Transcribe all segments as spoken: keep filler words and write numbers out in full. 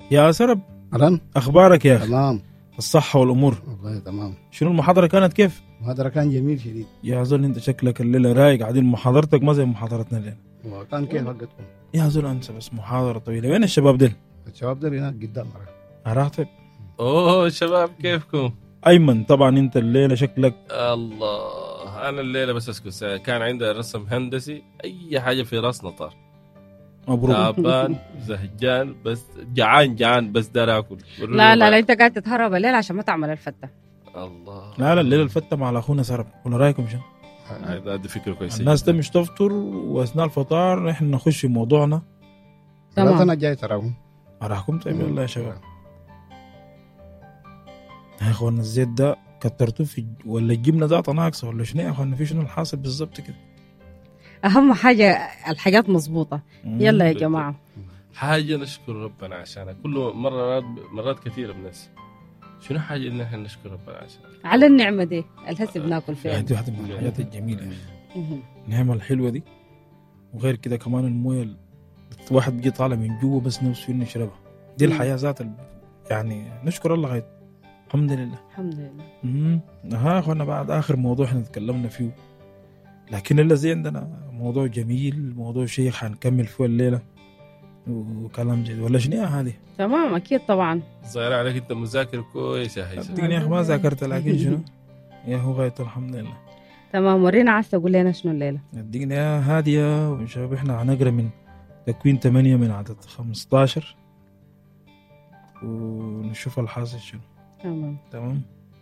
يا سرب، أهلا. أخبارك يا أخي؟ تمام. الصحة والأمور والله تمام. شنو المحاضرة كانت كيف؟ المحاضرة كان جميل شديد. يا زول أنت شكلك الليلة رايق، قاعدين محاضرتك ما زي محاضرتنا الليلة. وكان كيف حقتكم؟ يا زول أنسى بس محاضرة طويلة. وين الشباب ديل؟ الشباب ده هناك قدام. راتب. اوه شباب كيفكم؟ أيمن طبعا أنت الليلة شكلك الله انا الليله بس اسكت، كان عندي رسم هندسي، اي حاجه في راسنا طار. مبروك. تعبان زهجان بس جعان جعان بس دار اكل. لا لا لا انت قاعد تتهرب الليل عشان ما تعمل الفتة. الله. لا لا الليلة الفتة مع أخونا سرب، ولا رأيكم شنو؟ هذا فكرة كويسة. الناس تمش تفطر وأثناء الفطار إحنا نخش في موضوعنا. تمام. أنا جاي تراهم. أراكم طيب يلا يا شباب. يا أخوانا الزيت ده كترتوه في ولا الجبنة ذاتها ناقصة ولا شنو يا أخوانا؟ في شنو الحاصل بالضبط كده؟ أهم حاجة الحاجات مظبوطة. يلا يا جماعة. حاجة نشكر ربنا عشانها، كل مرات مرات كثيرة بناس. شنو حاجة إن إحنا نشكر ربنا عشانها؟ على النعمة دي الهسي بناكل فيها. هذه واحدة من الحاجات الجميلة. النعمة الحلوة دي، وغير كده كمان الموية الواحد بيجي طالع من جوا بس نفسه إنه يشربها. دي الحياة ذات يعني نشكر الله غير. الحمد لله. الحمد لله. امم ها اخوانا بعد اخر موضوع احنا تكلمنا فيه، لكن اللي زي عندنا موضوع جميل، موضوع شيخ حنكمل فيه الليله وكلام جديد ولا شنو هذه؟ تمام اكيد طبعا. ظاهر عليك انت مذاكر كويس يا هيثم. صدقني يا اخي ما ذاكرت، لكن شنو يا هو غاية الحمد لله. تمام. ورينا عايز تقول لنا شنو الليله؟ صدقني يا هاديه وشباب احنا هنقرا من تكوين ثمانية من عدد خمسة عشر ونشوف الحاصل شنو. تمام تمام.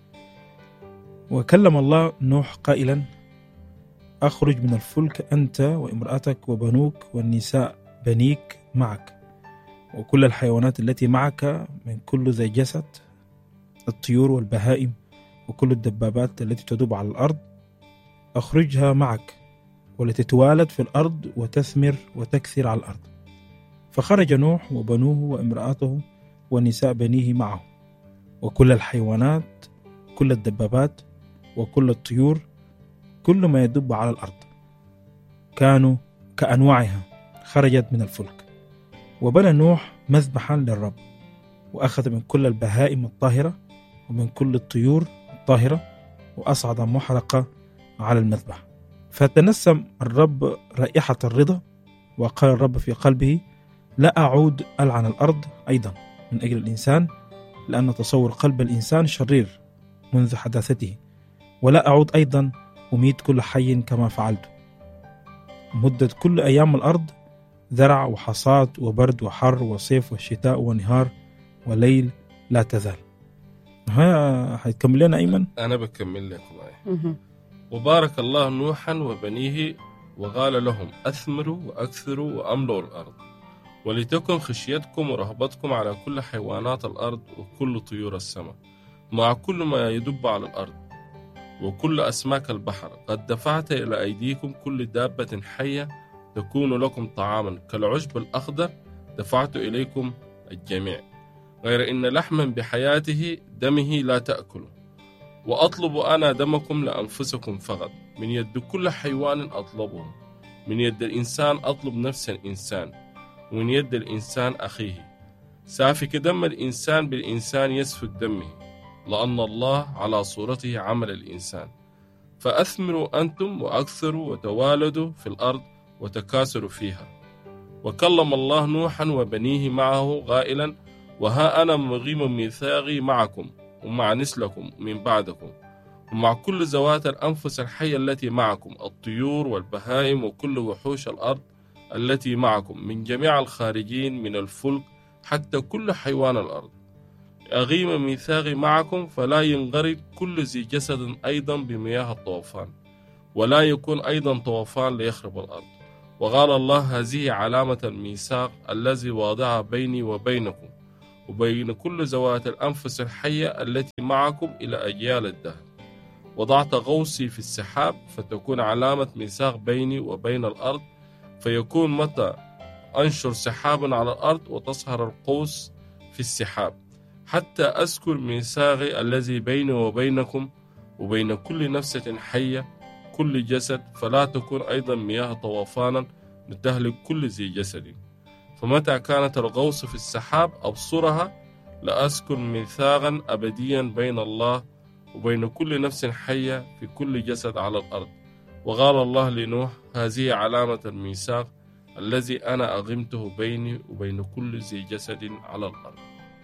وكلم الله نوح قائلا: أخرج من الفلك أنت وامرأتك وبنوك والنساء بنيك معك وكل الحيوانات التي معك من كل ذي جسد، الطيور والبهائم وكل الدبابات التي تدب على الأرض، أخرجها معك ولتتوالد في الأرض وتثمر وتكثر على الأرض. فخرج نوح وبنوه وامرأته ونساء بنيه معه وكل الحيوانات كل الدبابات وكل الطيور كل ما يدب على الأرض كانوا كأنواعها خرجت من الفلك. وبنى نوح مذبحا للرب وأخذ من كل البهائم الطاهرة ومن كل الطيور الطاهرة وأصعد محرقة على المذبح. فتنسم الرب رائحة الرضا، وقال الرب في قلبه: لا أعود ألعن الأرض أيضا من أجل الإنسان، لأن تصور قلب الإنسان شرير منذ حداثته، ولا أعود أيضا أميت كل حي كما فعلت. مدة كل أيام الأرض ذرع وحصاد وبرد وحر وصيف وشتاء ونهار وليل لا تزال. ها حيكمل لنا أيمن؟ أنا بكمل لكم آية. وبارك الله نوحا وبنيه وقال لهم: أثمروا وأكثروا وأملوا الأرض، ولتكن خشيتكم ورهبتكم على كل حيوانات الأرض وكل طيور السماء مع كل ما يدب على الأرض وكل أسماك البحر. قد دفعت إلى أيديكم كل دابة حية تكون لكم طعاما كالعشب الأخضر، دفعت إليكم الجميع، غير إن لحما بحياته دمه لا تأكلوا. وأطلب أنا دمكم لأنفسكم فقط، من يد كل حيوان أطلبه، من يد الإنسان أطلب نفس الإنسان، ومن يد الإنسان أخيه. سافك دم الإنسان بالإنسان يسفك دمه، لأن الله على صورته عمل الإنسان. فأثمروا أنتم وأكثروا وتوالدوا في الأرض وتكاثروا فيها. وكلم الله نوحا وبنيه معه قائلا: وها أنا مقيم ميثاقي معكم ومع نسلكم من بعدكم ومع كل ذوات الأنفس الحية التي معكم، الطيور والبهائم وكل وحوش الأرض التي معكم، من جميع الخارجين من الفلك حتى كل حيوان الأرض. أقيم ميثاقي معكم، فلا ينغرق كل ذي جسد أيضا بمياه الطوفان، ولا يكون أيضا طوفان ليخرب الأرض. وقال الله: هذه علامة الميثاق الذي وضع بيني وبينكم وبين كل ذوات الأنفس الحية التي معكم إلى أجيال الدهر. وضعت غوصي في السحاب، فتكون علامة ميثاق بيني وبين الأرض، فيكون متى أنشر سحابا على الأرض وتصهر القوس في السحاب، حتى أذكر ميثاقي الذي بيني وبينكم وبين كل نفسة حية كل جسد، فلا تكون أيضا مياه طوفانا لتهلك كل ذي جسد. فمتى كانت الغوص في السحاب أبصرها لأسكن ميثاقا أبديا بين الله وبين كل نفس حية في كل جسد على الأرض. وقال الله لنوح: هذه علامة الميثاق الذي أنا أغمته بيني وبين كل ذي جسد على الأرض.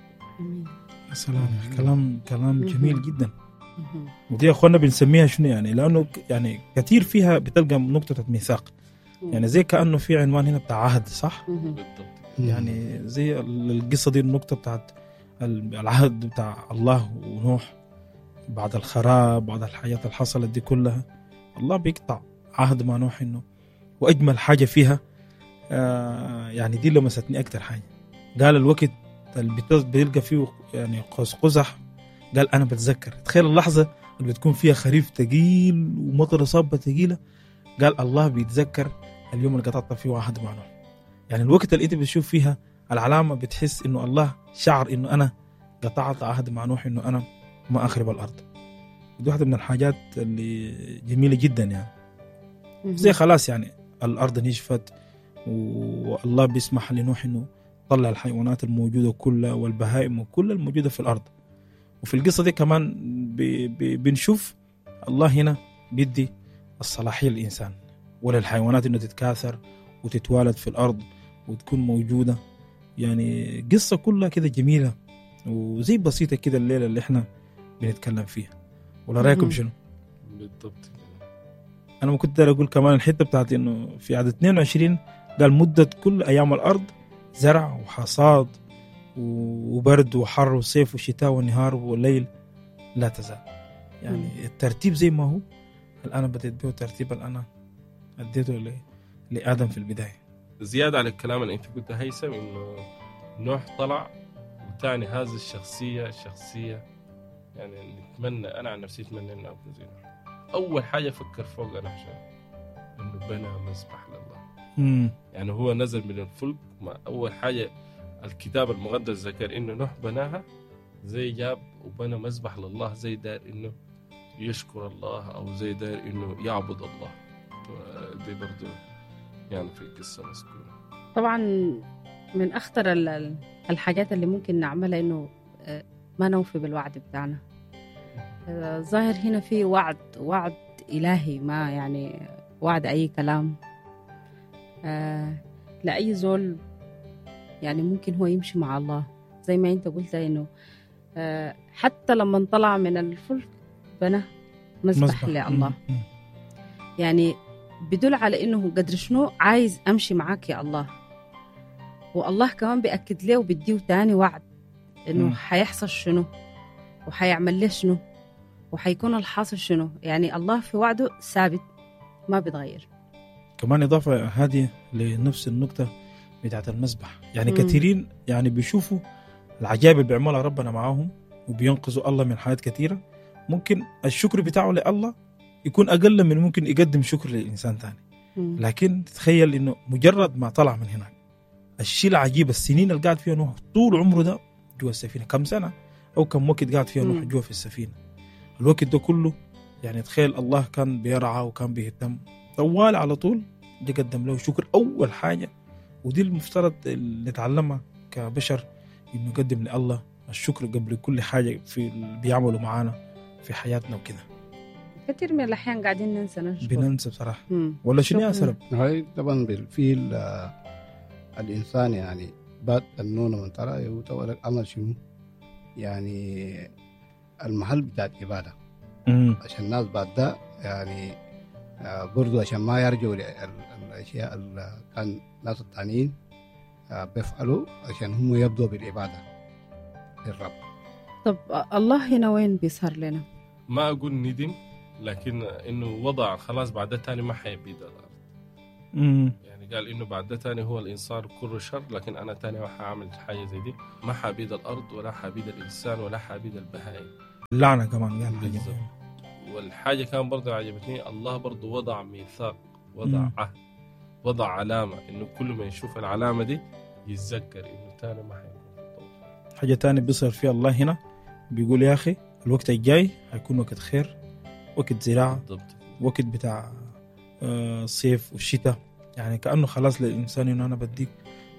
يا سلام، كلام كلام جميل جدا. ودي يا اخوانا بنسميها شنو يعني؟ لانه يعني كثير فيها بتلقى نقطة ميثاق، يعني زي كأنه في عنوان هنا بتاع عهد، صح؟ بالضبط. يعني زي القصة دي، النقطة بتاعت العهد بتاع الله ونوح بعد الخراب، بعد الحياة اللي حصلت دي كلها، الله بيقطع عهد مع نوح. إنه وأجمل حاجة فيها آه يعني دي اللي مستني أكتر حاجة، قال الوقت اللي بيلقى فيه يعني قوس قزح، قال أنا بتذكر. تخيل اللحظة اللي بتكون فيها خريف تقيل ومطر صابة تقيلة، قال الله بيتذكر اليوم اللي قطعت فيه عهد مع نوح. يعني الوقت اللي انت بتشوف فيها العلامة بتحس إنه الله شعر إنه أنا قطعت عهد مع نوح، إنه أنا ما أخرب الأرض. دي واحدة من الحاجات اللي جميلة جدا يعني. زي خلاص يعني الأرض نشفت والله بيسمح لنوح إنه طلع الحيوانات الموجودة كلها والبهائم وكل الموجودة في الأرض. وفي القصة دي كمان بي بي بنشوف الله هنا بيدي الصلاحية للإنسان وللحيوانات إنه تتكاثر وتتوالد في الأرض وتكون موجودة. يعني قصة كلها كده جميلة وزي بسيطة كده الليلة اللي إحنا بنتكلم فيها. ولا رأيكم شنو؟ بالضبط. أنا ما كنت أقول كمان الحتة بتاعت إنه في عدد اثنين وعشرين قال مدة كل أيام الأرض زرع وحصاد وبرد وحر وصيف وشتاء ونهار وليل لا تزال. يعني م. الترتيب زي ما هو الآن بديت به ترتيب الأنا أديته لآدم في البداية. زيادة على الكلام اللي أنت قلت هيثم، إنه نوح طلع وتعني هذه الشخصية الشخصية يعني نتمنى، أنا عن نفسي أتمنى إنه أكون زي نوح. أول حاجة فكر فوق أنا عشان إنه بنى مسبح لله. م. يعني هو نزل من الفلك، ما أول حاجة الكتاب المقدس ذكر إنه نوح بناها، زي جاب وبنى مسبح لله، زي دار إنه يشكر الله أو زي دار إنه يعبد الله. دي برضو يعني في القصة مذكورة. طبعا من أخطر الحاجات اللي ممكن نعملها إنه ما نوفي بالوعد بتاعنا. ظاهر هنا في وعد وعد إلهي، ما يعني وعد أي كلام آه لأي زول يعني ممكن هو يمشي مع الله. زي ما أنت قلت إنه آه حتى لما طلع من الفلك بنى مسبح لله. يعني بدل على إنه قدر شنو عايز أمشي معاك يا الله. والله كمان بيأكد له وبيديه تاني وعد إنه حيحصل شنو وحيعمل له شنو وحيكون الحاصل شنو. يعني الله في وعده ثابت ما بيتغير. كمان إضافة هذه لنفس النقطة بتاعت المسبح. يعني مم. كثيرين يعني بيشوفوا العجائب اللي بيعملها ربنا معاهم وبينقذوا الله من حاجات كثيرة، ممكن الشكر بتاعه لله يكون أقل من ممكن يقدم شكر لإنسان تاني. مم. لكن تخيل إنه مجرد ما طلع من هناك الشيء العجيب، السنين اللي قاعد فيها نوح طول عمره ده جوا السفينة، كم سنة أو كم وقت قاعد فيها نوح جوا في السفينة، الوقت ده كله يعني تخيل الله كان بيرعى وكان بيهتم طوال على طول. دي قدم له شكر أول حاجة، ودي المفترض اللي نتعلمها كبشر، إنه نقدم لله الشكر قبل كل حاجة في اللي بيعملوا معانا في حياتنا وكده. كثير من الأحيان قاعدين ننسى نشكر، بننسى بصراحة. مم. ولا شنو يا سرب؟ هاي طبعا بالفيل الإنسان يعني بات النون من ترى يوتوا عمل شنو يعني المحل بتاعت عبادة مم. عشان الناس بعد ده يعني برضو عشان ما يرجعوا للأشياء اللي كان الناس التانيين بيفعلوا عشان هم يبدوا بالعبادة للرب. طب الله هنا وين بيظهر لنا؟ ما أقول ندم، لكن إنه وضع خلاص بعد ده تاني ما حيبيد الأرض. مم. يعني قال إنه بعد ده تاني هو الإنسان كل شر، لكن أنا تاني ما حاعمل حاجة زي دي، ما حبيد الأرض ولا حبيد الإنسان ولا حبيد البهائم. اللعنة كمان قال حاجة. والحاجة كان برضه عجبتني، الله برضه وضع ميثاق، وضع مم. عهد، وضع علامة، إنه كل ما يشوف العلامة دي يتذكر إنه تاني ما حيكون. حاجة تاني بيصير فيها الله هنا بيقول يا أخي الوقت الجاي هيكون وقت خير، وقت زراعة، بالضبط. وقت بتاع الصيف والشتاء. يعني كأنه خلاص للإنسان إنه أنا بديك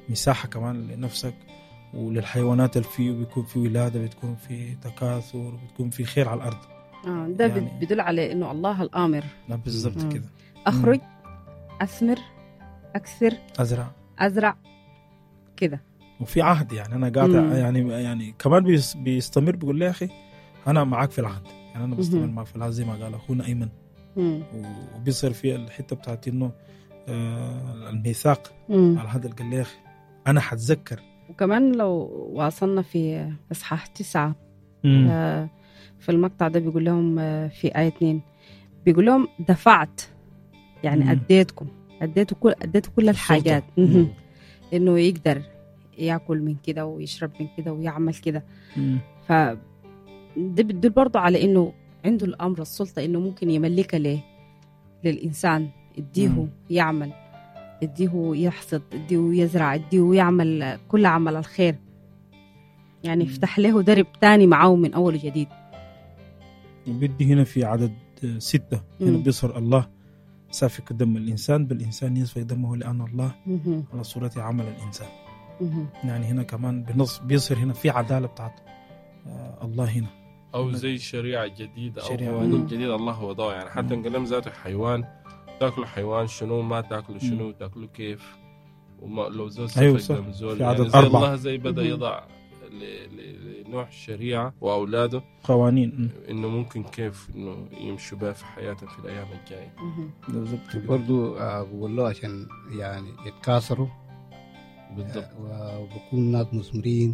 مساحة كمان لنفسك وللحيوانات اللي فيه، بيكون في ولادة، بتكون في تكاثر، بتكون في خير على الأرض. آه ده يعني بدل على إنه الله الآمر. نعم بالضبط مم. كده. أخرج، أثمر، أكثر، أزرع أزرع كده. وفي عهد، يعني أنا قاعد مم. يعني يعني كمان بيس- بيستمر بيقول لي يا أخي أنا معاك في العهد، يعني أنا بستمر مم. معاك في العهد زي ما قال أخونا أيمن. مم. وبيصير في الحتة بتاعت إنه آه الميثاق مم. على هذا قال لي يا أخي أنا حتذكر. وكمان لو واصلنا في إصحاح تسعة مم. آه في المقطع ده بيقول لهم آه في آية اتنين بيقول لهم دفعت، يعني مم. أديتكم أديتوا كل أديتوا كل الحاجات. مم. مم. إنه يقدر يأكل من كده ويشرب من كده ويعمل كده. مم. ف ده بتدل برضه على إنه عنده الأمر السلطة إنه ممكن يملكها ليه للإنسان، يديه مم. يعمل، يديه يحصد، يديه يزرع، يديه يعمل كل عمل الخير، يعني مم. يفتح له درب تاني معه من أول وجديد. وبدي هنا في عدد ستة هنا مم. بيصر الله سافك دم الإنسان بالإنسان يسفك دمه لأن الله مهم. على صورة عمل الإنسان. مهم. يعني هنا كمان بنص بيصير هنا في عدالة بتاعت آه الله هنا، أو زي شريعة جديدة أو شريعة. قوانين مم. جديدة الله وضعها. يعني حتى نقلم ذاته حيوان، تاكلوا حيوان شنو، ما تاكلوا شنو، تاكلوا كيف، وما لو زول أيوة سفك صح. دم زول. في يعني عدد زي أربعة. الله زي بدأ مهم. يضع ل- ل- لنوح الشريعة وأولاده قوانين. مم. إنه ممكن كيف إنه يمشوا بها في حياتهم في الأيام الجاية. مهم. بالضبط كده. برضو آه، بقول له عشان يعني يتكاثروا بالضبط. آه، وبكون ناس مثمرين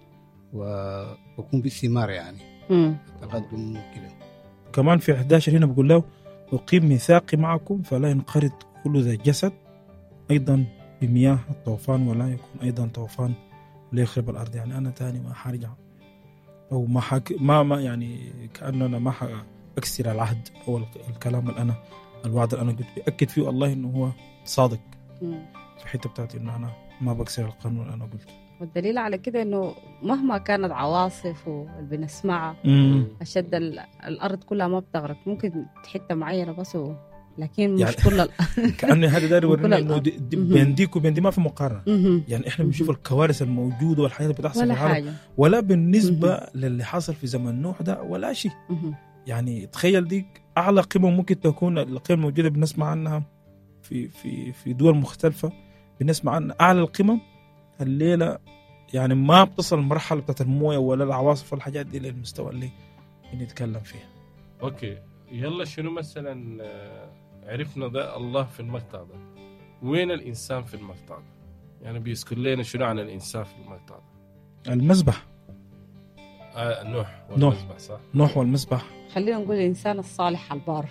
وبكون بالثمار، يعني مم. تقدم كده. كمان في إحدى عشر هنا بقول له أقيم ميثاقي معكم فلا ينقرض كل ذا جسد أيضا بمياه الطوفان ولا يكون أيضا طوفان ليخرب الأرض. يعني أنا تاني ما حرجع أو ما حك... ما ما يعني كأننا ما أكسر العهد أو الكلام اللي أنا الوعد اللي أنا قلت بأكد فيه الله إنه هو صادق مم. في حتة بتاعتي إنه أنا ما بكسر القانون اللي أنا قلته. والدليل على كده إنه مهما كانت عواصف واللي بنسمعها مم. أشد ال- الأرض كلها ما بتغرق، ممكن حتة معينة بس و... لكن مش يعني كل ال... كأني هذا داري وكل يورينا إنه الأرض. دي- دي- مهم. بين ديك وبين دي ما في مقارنة. مهم. يعني إحنا بنشوف الكوارث الموجودة والحياة اللي بتحصل ولا في العالم حاجة. ولا بالنسبة للي حصل في زمن نوح ده ولا شيء. مهم. يعني تخيل ديك أعلى قيمة ممكن تكون القيم الموجودة بنسمع عنها في في في دول مختلفة، بنسمع عن أعلى القمم الليلة يعني ما بتصل المرحلة بتاعت الموية ولا العواصف والحاجات دي للمستوى اللي بنتكلم فيها. أوكي يلا شنو مثلا آه، عرفنا ده الله في المقطع ده، وين الإنسان في المقطع ده؟ يعني بيذكر لنا شنو عن الإنسان في المقطع ده؟ المذبح، آه نوح نوح. والمذبح صح؟ نوح والمذبح. خلينا نقول الإنسان الصالح البار.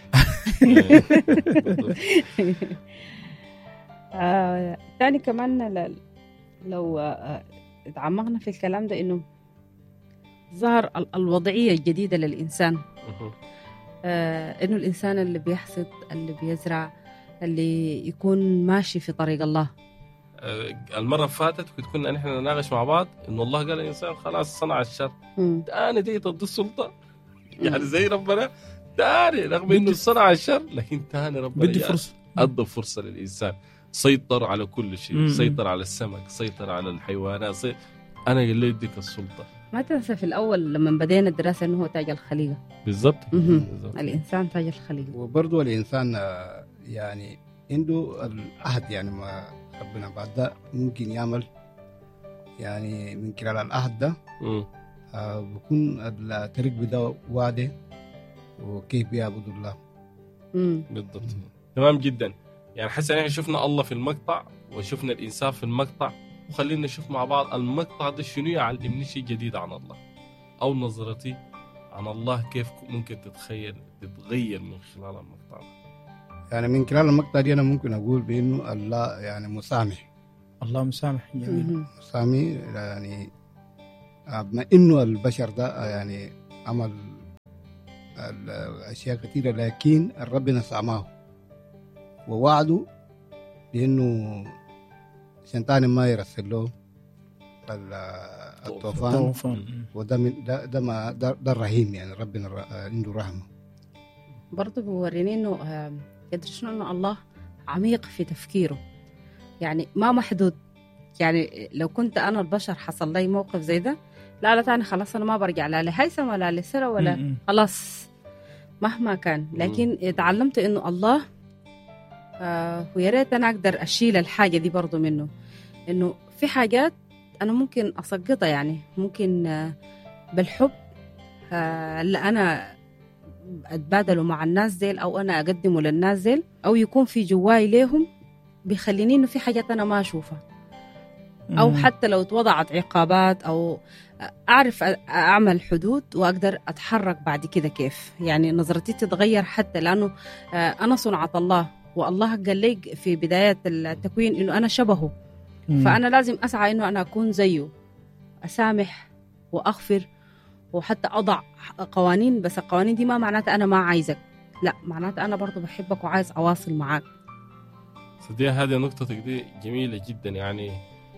آه، تاني كمان ل- لو آه، اتعمقنا في الكلام ده إنه ظهر ال- الوضعية الجديدة للإنسان، آه، إنه الإنسان اللي بيحصد، اللي بيزرع، اللي يكون ماشي في طريق الله. آه، المرة فاتت كنت كنا نحن نناقش مع بعض إنه الله قال الإنسان خلاص صنع الشر، مم. تاني دي ضد السلطة، يعني زي ربنا تاني رغم إنه بدي- صنع الشر لكن تاني ربنا بدي جاء فرصة. أدى فرصة للإنسان، سيطر على كل شيء، مم. سيطر على السمك، سيطر على الحيوانات، سي... أنا قال لي اديك السلطة. ما تنسى في الأول لما بدينا الدراسة إنه هو تاج الخليقة. بالضبط. مهم. بالضبط. الإنسان تاج الخليقة. وبرضو الإنسان آه، يعني عنده العهد، يعني ما ربنا بعد ده ممكن يعمل يعني من خلال العهد ده مم. آه، بكون الطريق بده وعده وكيف بيعبد الله. مم. بالضبط. تمام جدا. يعني حسنا احنا شفنا الله في المقطع وشفنا الإنسان في المقطع، وخلينا نشوف مع بعض المقطع ده شنو يعلمني شيء جديد عن الله، أو نظرتي عن الله كيف ممكن تتخيل تتغير من خلال المقطع ده. يعني من خلال المقطع دي أنا ممكن أقول بأنه الله يعني مسامح، الله مسامح. جميل. مهم. مسامح يعني آه، بما إنه البشر ده آه، يعني عمل الأشياء كثيرة، لكن ربنا سامحه ووعده بأنه عشان تاني ما يرسل له ال- الطوفان. طوفان. وده من ده ده ما ده, ده الرحيم، يعني ربنا الر- عنده رحمه. برضه بيوريني إنه آه، قدر شنو إنه الله عميق في تفكيره، يعني ما محدود يعني لو كنت أنا البشر حصل لي موقف زي ده، لا لا تاني خلاص أنا ما برجع لا لهيثم ولا لسرة ولا م- م. خلاص مهما كان. لكن تعلمت إنه الله آه ويا ريت أنا أقدر أشيل الحاجة دي برضو منه، إنه في حاجات أنا ممكن أسقطها، يعني ممكن آه بالحب آه اللي أنا أتبادله مع الناس ديل أو أنا أقدمه للناس ديل أو يكون في جواي ليهم، بيخليني إنه في حاجات أنا ما أشوفها، أو م. حتى لو توضعت عقابات أو أعرف أعمل حدود وأقدر أتحرك بعد كده كيف، يعني نظرتي تتغير، حتى لأنه أنا صنعة الله، والله قال لي في بداية التكوين إنه أنا شبهه، م. فأنا لازم أسعى إنه أنا أكون زيه، أسامح وأغفر وحتى أضع قوانين، بس القوانين دي ما معناتها أنا ما عايزك، لا معناتها أنا برضو بحبك وعايز أواصل معاك. صدق هذه نقطتك دي جميلة جدا. يعني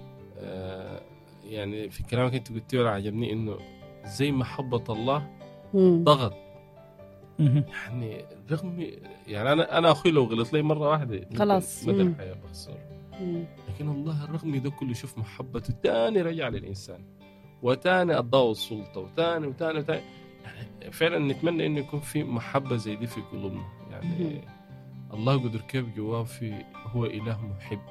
آه يعني في كلامك انت قلتيه ولا عجبني انه زي محبة الله مم. ضغط. م. يعني رغم يعني انا انا اخوي لو غلط لي مرة واحدة خلاص. مدى مم. الحياة بخسر، مم. لكن الله الرغم ده كله شوف محبته تاني رجع للإنسان، وتاني أضاء السلطة، وتاني وتاني وتاني. يعني فعلا نتمنى إنه يكون في محبة زي دي في قلوبنا. يعني الله قدر كيف جواه في هو إله محب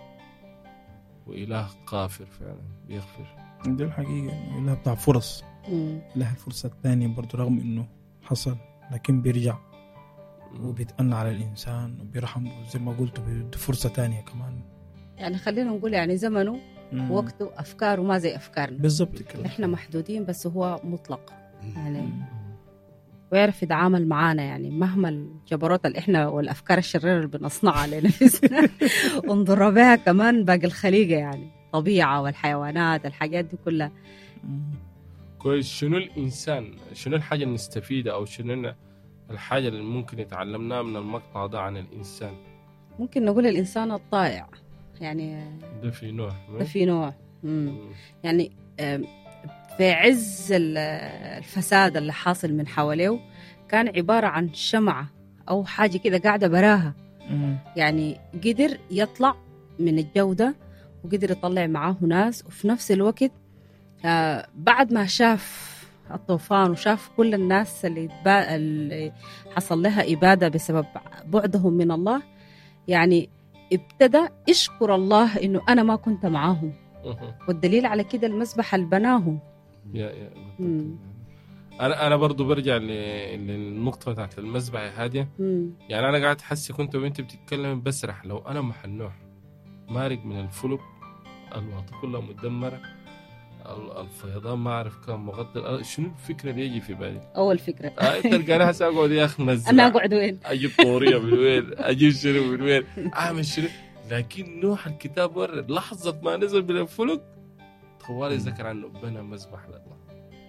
وإله غافر، فعلا بيغفر. دي الحقيقة إنه إله بتاع فرص، مم. إله الفرصة الثانية برضو رغم إنه حصل، لكن بيرجع وبيتأنى على الإنسان وبيرحم، وزي ما قلت بيدي فرصة تانية كمان. يعني خلينا نقول يعني زمنه مم. وقته أفكاره ما زي أفكارنا، بالضبط كده. إحنا محدودين بس هو مطلق يعني، مم. ويعرف يتعامل معانا يعني مهما الجبروت اللي إحنا والأفكار الشريرة اللي بنصنعها لنفسنا ونضر بها كمان باقي الخليقة، يعني طبيعة والحيوانات الحاجات دي كلها. مم. كويس. شنو الإنسان، شنو الحاجة اللي نستفيدها أو شنو الحاجة اللي ممكن يتعلمناها من المقطع ده عن الإنسان؟ ممكن نقول الإنسان الطائع، يعني ده في نوع ده في نوع. مم. يعني آم، في عز ال- الفساد اللي حاصل من حواليه كان عبارة عن شمعة أو حاجة كده قاعدة براها، مم. يعني قدر يطلع من الجودة وقدر يطلع معاه ناس، وفي نفس الوقت آه بعد ما شاف الطوفان وشاف كل الناس اللي, تبا... اللي حصل لها إبادة بسبب بعدهم من الله، يعني ابتدى يشكر الله إنه أنا ما كنت معاهم، والدليل على كده المسبح اللي بناهم. يا يا مم. انا انا برضو برجع ل- للنقطه بتاعت المسبح هذه. مم. يعني انا قاعد حسي كنت وانت بتتكلم بسرح، لو انا محل نوح مارق من الفلك، الواطه كلها مدمره، ال- الفيضان ما اعرف كم مغطى، شنو الفكره اللي يجي في بالي؟ أول فكرة آه تلقاني هسه اقعد يا اخي نزل، أنا أقعد وين؟ اجيب طوريه من وين، اجيب شنو من وين، اعمل شنو. لكن نوح الكتاب ورد لحظه ما نزل من الفلك طوالي ذكر عنه بنى مسبح لله.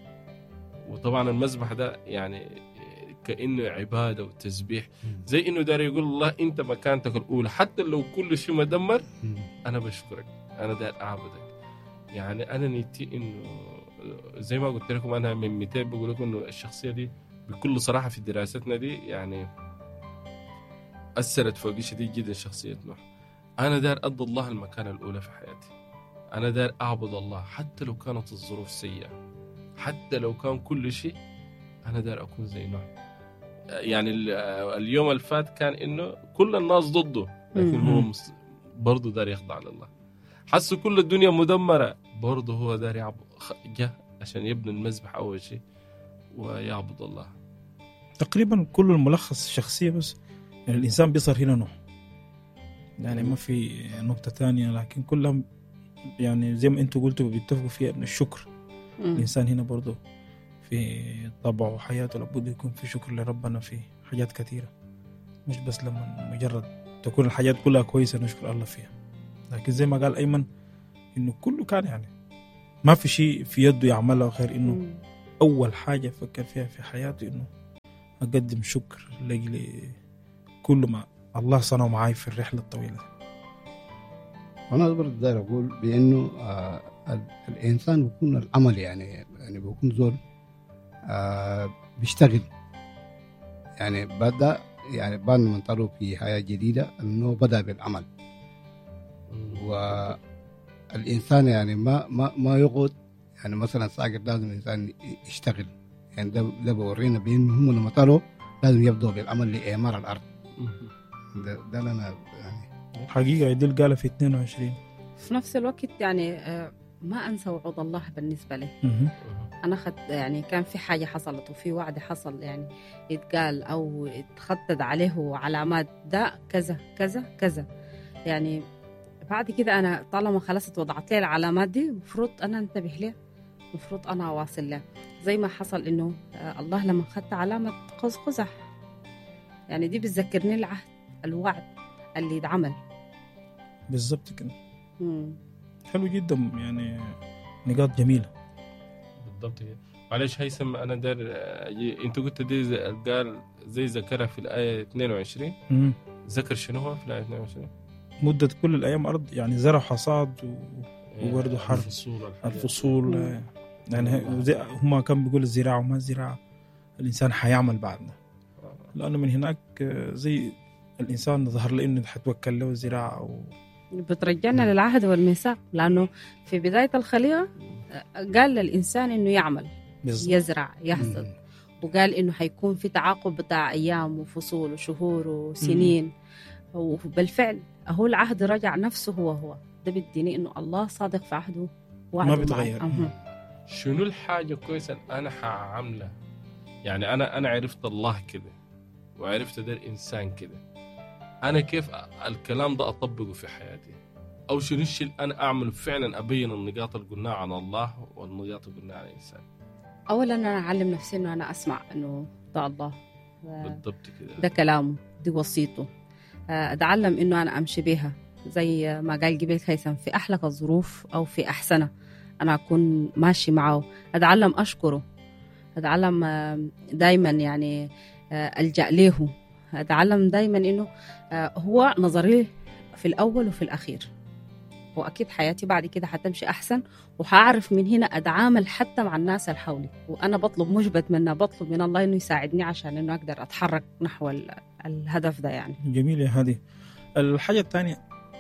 وطبعا المسبح ده يعني كأنه عبادة وتسبيح، زي إنه دار يقول الله أنت مكانتك الأولى، حتى لو كل شيء مدمر أنا بشكرك، أنا دار أعبدك. يعني أنا نيتي إنه زي ما قلت لكم أنا من مئتين بقول لكم إنه الشخصية دي بكل صراحة في دراستنا دي يعني أثرت فوق شديد جدا شخصية نوح. أنا دار أدى الله المكانة الأولى في حياتي، أنا دار أعبد الله حتى لو كانت الظروف سيئة، حتى لو كان كل شيء أنا دار أكون زي نوح. يعني اليوم الفات كان إنه كل الناس ضده، لكن هو مس- برضو دار يخضع لله. حسوا كل الدنيا مدمرة، برضو هو دار يعبد، جاء عشان يبني المذبح أول شيء ويعبد الله. تقريبا كل الملخص الشخصية، بس يعني الإنسان بيصير هنا نوح، يعني ما في نقطة تانية، لكن كلهم يعني زي ما أنتوا قلتوا بيتفقوا فيها إن الشكر. مم. الإنسان هنا برضو في طبعه وحياته لابد يكون في شكر لربنا في حاجات كثيرة، مش بس لما مجرد تكون الحاجات كلها كويسة نشكر الله فيها. لكن زي ما قال أيمن إنه كله كان يعني ما في شيء في يده يعمله غير إنه مم. أول حاجة فكر فيها في حياته إنه أقدم شكر لأجل كل ما الله صنعه معاي في الرحلة الطويلة. أنا برضه داير أقول بأنه آه ال- الإنسان بيكون العمل يعني يعني بيكون زول آه بيشتغل، يعني بدأ يعني بعد ما انطلقوا في حياة جديدة أنه بدأ بالعمل، و الانسان يعني ما ما ما يقعد يعني مثلا ساقط لازم الانسان يشتغل يعني ده ده بورينا بان هم لما طلعوا لازم يبدأوا بالعمل لاعمار الارض. ده ده لنا يعني حقيقة دي قالها في اثنين وعشرين. في نفس الوقت يعني ما أنسى وعود الله بالنسبة لي. أنا خد يعني كان في حاجة حصلت وفي وعد حصل يعني يتقال أو يتخطط عليه علامات ده كذا كذا كذا يعني بعد كده أنا طالما خلصت وضعت لي العلامات دي مفروض أنا انتبه لها، مفروض أنا أواصل لها. زي ما حصل إنه الله لما خدت علامة قوس قزح يعني دي بتذكرني العهد الوعد اللي يتعمل بالضبط كده. مم. حلو جدا يعني نقاط جميلة. بالضبط كده. معلش هيثم أنا دار أنت قلت دي زي قال زي ذكرها في الآية اثنين وعشرين. مم. ذكر شنو هو في الآية اثنين وعشرين؟ مدة كل الأيام أرض يعني زرع حصاد و... وبرضه حرب الفصول الفصول مم. يعني هم كان بيقول الزراعة وما الزراعة الإنسان حيعمل بعدنا، لأنه من هناك زي الإنسان ظهر له إنه حتوكل له الزراعة و... بترجعنا للعهد والميثاق، لأنه في بداية الخليقة قال للإنسان إنه يعمل بالضبط. يزرع يحصد، وقال إنه حيكون في تعاقب بتاع أيام وفصول وشهور وسنين، وبالفعل هو العهد رجع نفسه هو هو. ده بديني إنه الله صادق في عهده ما بيتغير. شنو الحاجة كويسة أنا حعملها؟ يعني أنا أنا عرفت الله كده وعرفت ده الإنسان كده، أنا كيف الكلام ده أطبقه في حياتي؟ أو شنو الشيء اللي أنا أعمله فعلا أبين النقاط اللي قلناها عن الله والنقاط اللي قلناها عن الإنسان؟ أولا أنا أعلم نفسي إنه أنا أسمع إنه ده الله بالضبط كده، ده كلامه دي وصيته، أتعلم إنه أنا أمشي بها زي ما قال قبل هيثم في أحلك الظروف أو في أحسنها أنا أكون ماشي معه، أتعلم أشكره، أتعلم دايما يعني ألجأ له، أتعلم دايما إنه هو نظري في الأول وفي الأخير، وأكيد حياتي بعد كده حتمشي أحسن، وحأعرف من هنا أتعامل حتى مع الناس اللي حولي، وأنا بطلب مش بتمنى بطلب من الله إنه يساعدني عشان إنه أقدر أتحرك نحو الهدف ده. يعني جميل يا هذه. الحاجة الثانية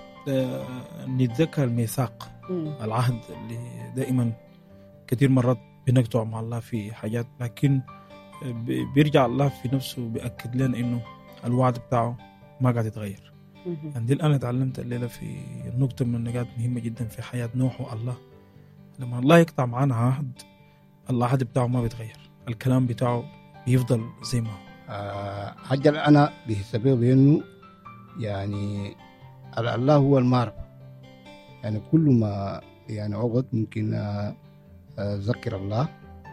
نتذكر الميثاق، العهد اللي دائما كثير مرات بنقطع مع الله في حاجات، لكن بيرجع الله في نفسه بيأكد لنا إنه الوعد بتاعه ما قاعد يتغير. عندي الآن تعلمت الليلة في نقطة من النقاط مهمة جدا في حياة نوح والله، لما الله يقطع معنا عهد العهد بتاعه ما بيتغير، الكلام بتاعه بيفضل زي ما هو. آه حاجة أنا بحسابه بأنه يعني الله هو المعرفة، يعني كل ما يعني عقد ممكن أذكر الله،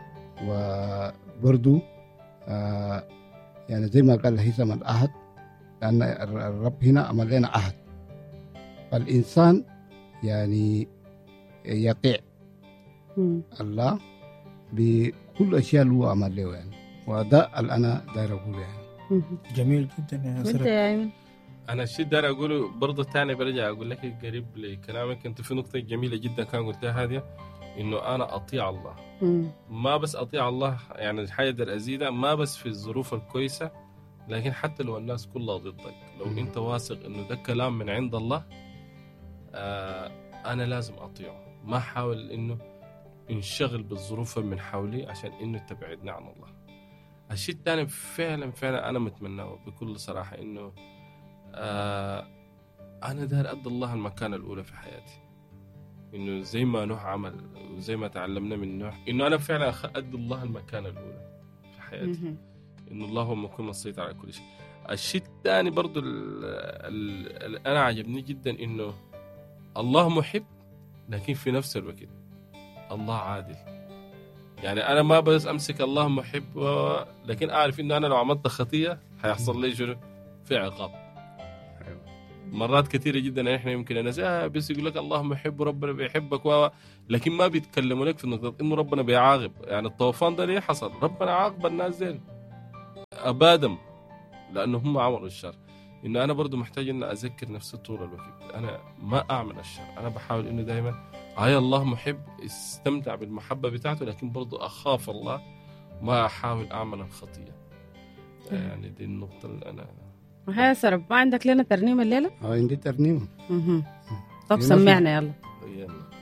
وبرضو آه يعني زي ما قال هيثم العهد، لأن الرب هنا عمل لنا عهد، فالإنسان يعني يطيع الله بكل أشياء اللي هو عمل له يعني، وده اللي أنا داير أقوله يعني. جميل جدا يا سلام. أنا الشيء داير أقوله برضه تاني برجع أقول لك قريب لكلامك أنت في نقطة جميلة جدا كان قلتها هذه، إنه أنا أطيع الله. مم. ما بس أطيع الله يعني الحاجة داير أزيدها، ما بس في الظروف الكويسة، لكن حتى لو الناس كلها ضدك، لو مم. أنت واثق إنه ده كلام من عند الله، آه أنا لازم أطيعه، ما أحاول إنه انشغل بالظروف من حولي عشان إنه تبعدنا عن الله. الشيء الثاني فعلا فعلا أنا متمناه بكل صراحة إنه آه أنا داير أدي الله المكانة الأولى في حياتي، إنه زي ما نوح عمل وزي ما تعلمنا من نوح، إنه أنا فعلا أدي الله المكانة الأولى في حياتي، إنه الله هو مكون السيطرة على كل شيء. الشيء الثاني برضو اللي أنا عجبني جدا إنه الله محب، لكن في نفس الوقت الله عادل. يعني أنا ما بس أمسك الله محب و... لكن أعرف إنه أنا لو عملت خطية هيحصل لي شنو؟ في عقاب. مرات كثيرة جدا إحنا يمكن الناس آه بس يقول لك الله محب وربنا بيحبك و... لكن ما بيتكلموا لك في النقطة إنه ربنا بيعاقب. يعني الطوفان ده ليه حصل؟ ربنا عاقب الناس دين أبادم لأنه هم عملوا الشر. إنه أنا برضو محتاج إن أذكر نفسي طول الوقت أنا ما أعمل الشر، أنا بحاول إنه دائما هاي الله محب استمتع بالمحبة بتاعته، لكن برضو أخاف الله ما أحاول أعمل الخطية. يعني دي النقطة اللي أنا وهي سرب. ما عندك لنا ترنيمة الليلة؟ اه عندي ترنيمة. طب في نفس- سمعنا يلا. يلا.